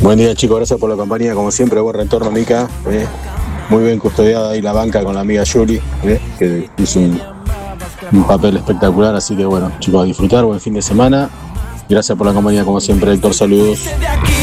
Buen día, chicos, gracias por la compañía, como siempre, buen retorno, Mica. Muy bien custodiada ahí la banca con la amiga Yuli, que hizo un papel espectacular, así que bueno, chicos, a disfrutar, buen fin de semana. Gracias por la compañía, como siempre, Héctor, saludos.